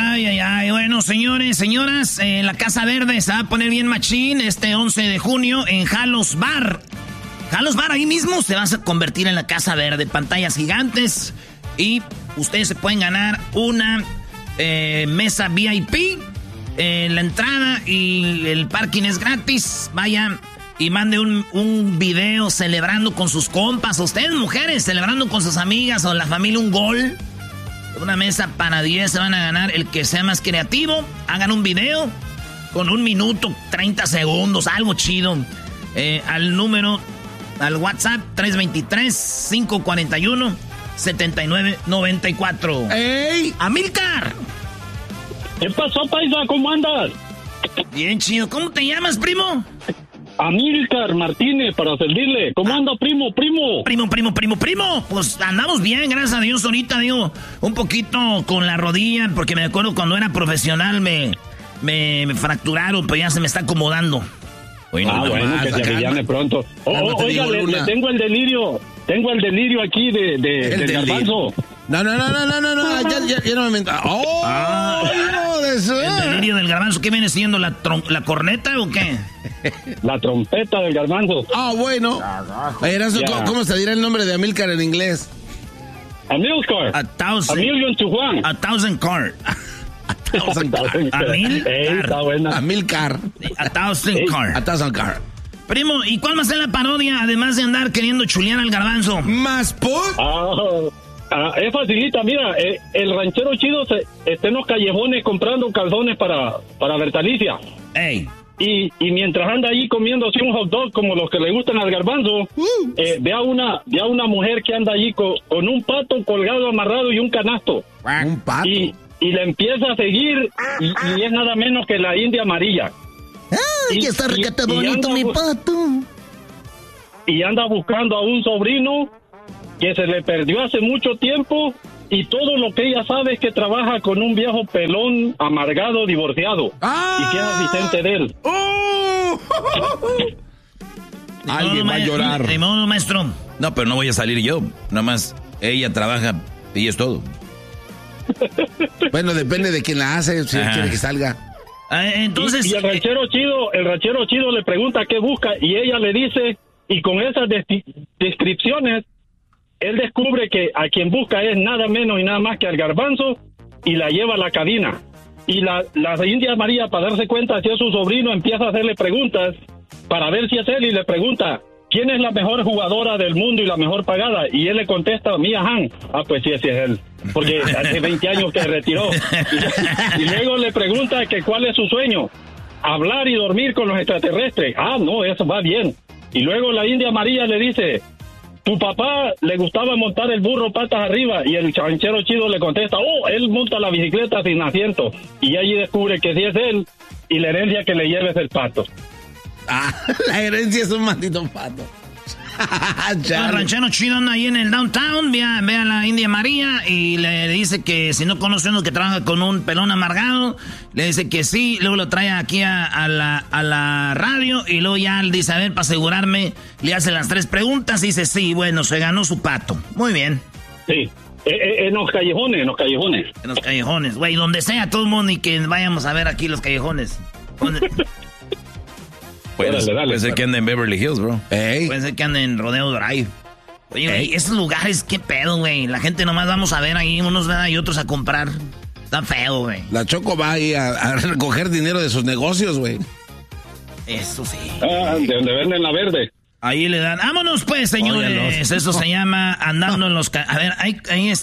Ay, ay, ay. Bueno, señores, señoras, la Casa Verde se va a poner bien machín este 11 de junio en Jalos Bar. Jalos Bar, ahí mismo se va a convertir en la Casa Verde. Pantallas gigantes y ustedes se pueden ganar una mesa VIP. La entrada y el parking es gratis. Vaya y mande un video celebrando con sus compas. Ustedes, mujeres, celebrando con sus amigas o la familia un gol. Una mesa para 10 se van a ganar el que sea más creativo. Hagan un video con 1 minuto, 30 segundos, algo chido. Al WhatsApp 323-541-7994. ¡Ey! ¡Amílcar! ¿Qué pasó, paisa? ¿Cómo andas? Bien chido. ¿Cómo te llamas, primo? Amílcar Martínez, para servirle. ¿Cómo anda, primo? Primo. Pues andamos bien, gracias a Dios. Ahorita, digo, un poquito con la rodilla, porque me acuerdo cuando era profesional me fracturaron, pero ya se me está acomodando. Bueno, que se llame pronto. Oiga, le tengo el delirio. Tengo el delirio aquí del garbanzo. No, ya no me... El delirio del garbanzo, ¿qué viene siendo? ¿La corneta o qué? La trompeta del garbanzo. Bueno. ¿Cómo se dirá el nombre de Amílcar en inglés? Amílcar. A million to one. A thousand car. Amílcar. A thousand car. Primo, ¿y cuál va a ser la parodia, además de andar queriendo chulear al garbanzo? ¿Más por? Es facilita, mira, el ranchero chido está en los callejones comprando calzones para Bertalicia. ¡Ey! Y mientras anda ahí comiéndose un hot dog como los que le gustan al garbanzo, ve a una mujer que anda allí con un pato colgado, amarrado y un canasto. ¿Un pato? Y le empieza a seguir y es nada menos que la India Amarilla. ¡Ay, que está recata bonito mi pato! Y anda buscando a un sobrino que se le perdió hace mucho tiempo y todo lo que ella sabe es que trabaja con un viejo pelón amargado divorciado y que es asistente de él. Alguien va a llorar. De modo, maestro. No, pero no voy a salir yo. Nada más ella trabaja y es todo. Bueno, depende de quién la hace, si quiere que salga. Entonces, y el ranchero chido le pregunta qué busca y ella le dice, y con esas descripciones él descubre que a quien busca es nada menos y nada más que al garbanzo y la lleva a la cabina. Y la India María, para darse cuenta si es su sobrino, empieza a hacerle preguntas para ver si es él y le pregunta, ¿quién es la mejor jugadora del mundo y la mejor pagada? Y él le contesta, Mia Han. Pues sí, ese es él, porque hace 20 años que retiró. Y luego le pregunta que cuál es su sueño, hablar y dormir con los extraterrestres. No, eso va bien. Y luego la India María le dice, tu papá le gustaba montar el burro patas arriba, y el ranchero chido le contesta, él monta la bicicleta sin asiento, y allí descubre que sí es él, y la herencia que le lleva es el pato. La herencia es un maldito pato. El ranchero chido anda ahí en el downtown, ve a la India María y le dice que si no conoce uno que trabaja con un pelón amargado, le dice que sí, luego lo trae aquí a la radio y luego ya le dice, a ver, para asegurarme, le hace las 3 preguntas y dice, sí, bueno, se ganó su pato. Muy bien. Sí, en los callejones. En los callejones, güey, donde sea, todo el mundo, y que vayamos a ver aquí los callejones. Puede ser que ande en Beverly Hills, bro. Puede ser que ande en Rodeo Drive. Oye, güey, esos lugares, qué pedo, güey. La gente nomás vamos a ver ahí, unos ven y otros a comprar. Está feo, güey. La Choco va ahí a recoger dinero de sus negocios, güey. Eso sí. De donde venden la verde. Ahí le dan. Vámonos, pues, señores. Óyalos. Eso se llama andando en los... A ver, hay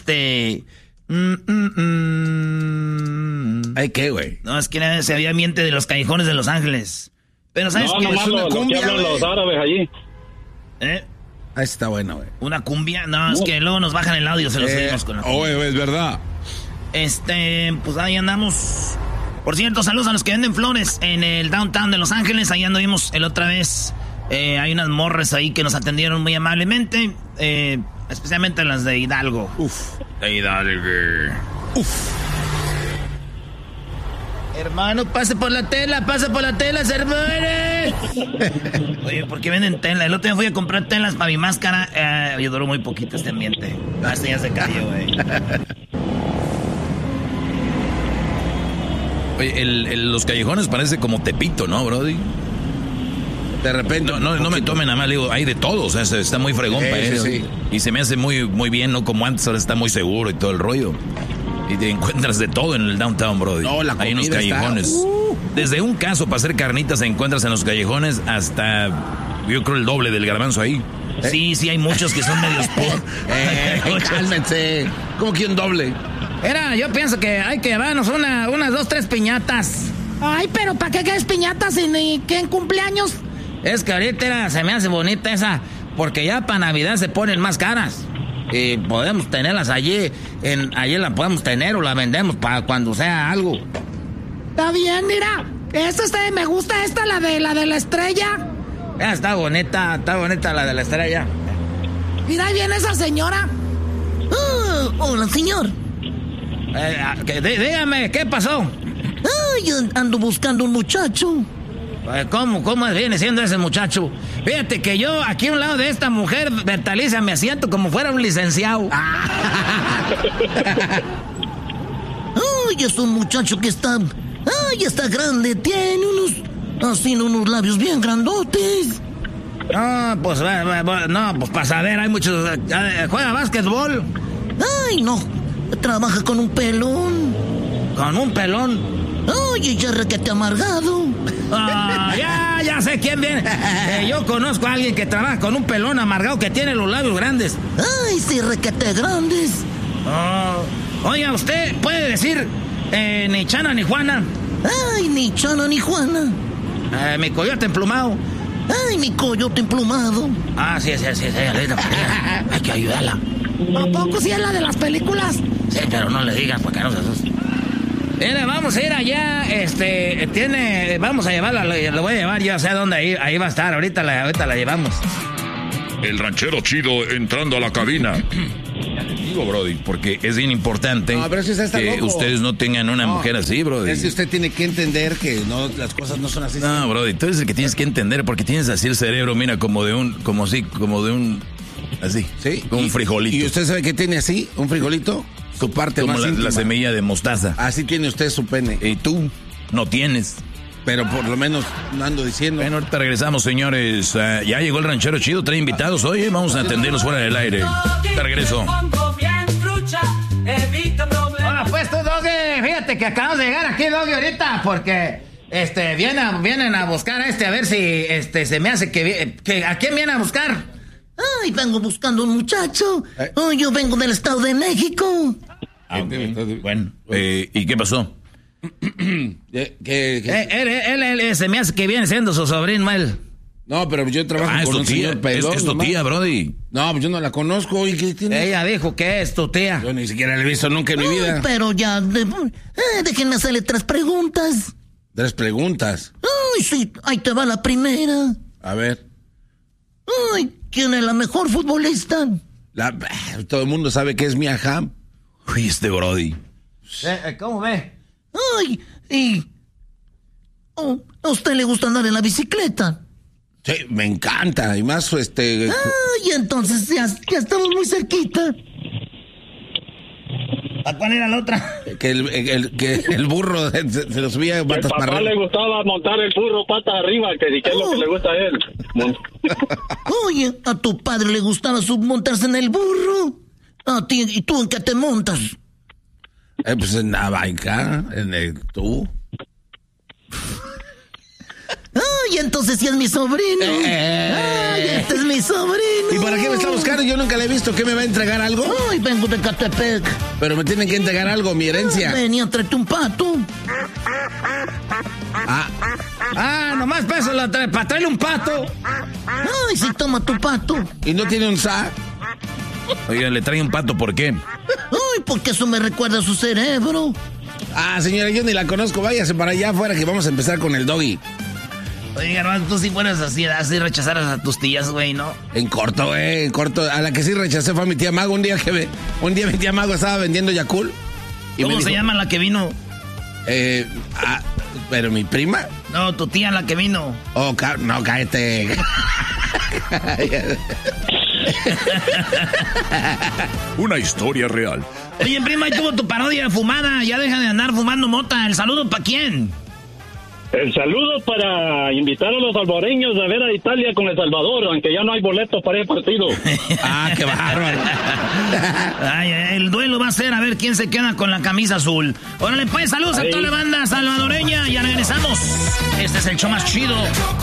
¿Hay qué, güey? No, es que se había ambiente de los callejones de Los Ángeles. Pero ¿sabes qué? Es una cumbia, que hablan los árabes allí. Ahí está bueno, güey. ¿Una cumbia? No, es que luego nos bajan el audio, se los subimos con la cumbia. Güey, es verdad. Pues ahí andamos. Por cierto, saludos a los que venden flores en el downtown de Los Ángeles. Ahí anduvimos el otra vez. Hay unas morras ahí que nos atendieron muy amablemente. Especialmente las de Hidalgo. De Hidalgo. Hermano, pase por la tela, hermano. Oye, ¿por qué venden tela? El otro día fui a comprar telas para mi máscara. Y duró muy poquito este ambiente. Este ya se cayó, güey. Oye, los callejones parece como Tepito, ¿no, brody? De repente. No me tomen a mal, digo, hay de todo, o sea, está muy fregón para ellos. Sí. Y se me hace muy, muy bien, ¿no? Como antes, ahora está muy seguro y todo el rollo. Y te encuentras de todo en el downtown, brody. No, la comida ahí en los callejones. está... Desde un caso para hacer carnitas se encuentras en los callejones hasta, yo creo, el doble del garbanzo ahí. Sí, hay muchos que son medios cálmense. ¿Cómo que un doble? Yo pienso que hay que llevarnos unas 2, 3 piñatas. Ay, pero ¿para qué quieres piñatas en cumpleaños? Es que ahorita se me hace bonita esa, porque ya para Navidad se ponen más caras. Y podemos tenerlas allí la podemos tener o la vendemos para cuando sea algo. Está bien, mira. Me gusta la de la estrella. Está bonita la de la estrella. Mira, ahí viene esa señora. Hola, señor. Dígame, ¿qué pasó? Yo ando buscando un muchacho. ¿Cómo viene siendo ese muchacho? Fíjate que yo aquí a un lado de esta mujer Bertaliza me asiento como fuera un licenciado. Es un muchacho que está grande, tiene unos labios bien grandotes. No, pues para saber, hay muchos. ¿Juega básquetbol? Ay, no, trabaja con un pelón. ¿Con un pelón? Oye, ya requete amargado. Ya sé quién viene. Yo conozco a alguien que trabaja con un pelón amargado que tiene los labios grandes. Ay, sí, requete grandes. Oiga, ¿usted puede decir ni Chana ni Juana? Ay, ni Chana ni Juana. Mi coyote emplumado. Ay, mi coyote emplumado. Sí. Hay que ayudarla. ¿A poco sí es la de las películas? Sí, pero no le digas porque no se asuste. Mira, vamos a ir allá, vamos a llevarla, lo voy a llevar, yo sé dónde ahí va a estar, ahorita la llevamos. El ranchero chido entrando a la cabina. Digo, brody, porque es bien importante pero si está que loco. Ustedes no tengan una mujer así, brody. Es que usted tiene que entender que las cosas no son así. No, brody, tú eres el que tienes que entender, porque tienes así el cerebro, mira, así, ¿sí? Como un frijolito. ¿Y usted sabe qué tiene así? ¿Un frijolito? Su parte como más íntima. la semilla de mostaza. Así tiene usted su pene. Y tú no tienes. Pero por lo menos no ando diciendo. Bueno, ahorita regresamos, señores. Ya llegó el ranchero chido, trae invitados hoy. Vamos a atenderlos fuera del aire. Te regreso. Hola, pues tú, Doggy. Fíjate que acabamos de llegar aquí, Doggy, ahorita, porque vienen a buscar a ver si se me hace que ¿a quién vienen a buscar? Ay, vengo buscando un muchacho. Yo vengo del Estado de México. Bueno, ¿y qué pasó? Él se me hace que viene siendo su sobrino, él. No, pero yo trabajo con un señor pelón. Es tu tía, brody. No, pues yo no la conozco. ¿Y qué tiene? Ella dijo que es tu tía. Yo ni siquiera la he visto nunca en mi vida. Pero ya, déjenme hacerle 3 preguntas. 3 preguntas. Ay, sí, ahí te va la primera. A ver. Ay, ¿quién es la mejor futbolista? Todo el mundo sabe que es Mia Hamm. Uy, brody. ¿Cómo ve? Ay, ¿a usted le gusta andar en la bicicleta? Sí, me encanta. Y más, Ay, entonces ya estamos muy cerquita. ¿A cuál era la otra? Que el burro se lo subía patas para arriba. A papá le gustaba montar el burro patas arriba, que es lo que le gusta a él. Oye, a tu padre le gustaba montarse en el burro. A ti, ¿y tú en qué te montas? Pues en la baica, tú. Ay, entonces sí es mi sobrino. Ay, este es mi sobrino. ¿Y para qué me está buscando? Yo nunca le he visto. ¿Qué me va a entregar algo? Ay, vengo de Catepec. Pero me tienen que entregar algo, mi herencia. Venía a traerte un pato. Nomás peso para traerle un pato. Ay, sí, toma tu pato. ¿Y no tiene un sa? Oiga, le trae un pato, ¿por qué? Ay, porque eso me recuerda a su cerebro. Señora, yo ni la conozco. Váyase para allá afuera que vamos a empezar con el Doggy. Oye, hermano, tú sí fueras así rechazaras a tus tías, güey, ¿no? En corto, güey, en corto. A la que sí rechacé fue a mi tía Mago. Un día mi tía Mago estaba vendiendo Yakult. ¿Cómo se llama la que vino? ¿Pero mi prima? No, tu tía la que vino. Oh, no, cállate. Una historia real. Oye, primo, ahí tuvo tu parodia fumada. Ya deja de andar fumando mota. ¿El saludo para quién? El saludo para invitar a los salvadoreños a ver a Italia con El Salvador, aunque ya no hay boletos para el partido. Ah, qué bárbaro. Ay, el duelo va a ser a ver quién se queda con la camisa azul. Órale, pues, saludos a toda la banda salvadoreña. Ya regresamos. Este es el show más chido.